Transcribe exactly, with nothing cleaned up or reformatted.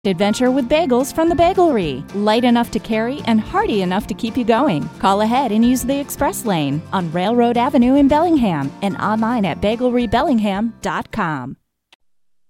Adventure with bagels from the Bagelry. Light enough to carry and hearty enough to keep you going. Call ahead and use the express lane on Railroad Avenue in Bellingham and online at bagelry bellingham dot com.